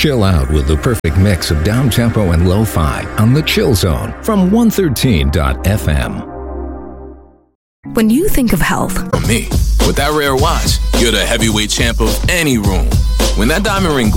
Chill out with the perfect mix of down-tempo and lo-fi on The Chill Zone from 113.fm. When you think of health, For me, with that rare watch, you're the heavyweight champ of any room. When that diamond ring